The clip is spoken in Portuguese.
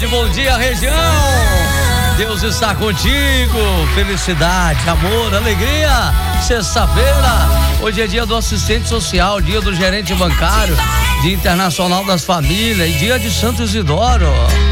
bom dia, região. Deus está contigo. Felicidade, amor, alegria. Sexta-feira, hoje é dia do assistente social, dia do gerente bancário, dia internacional das famílias e dia de Santo Isidoro.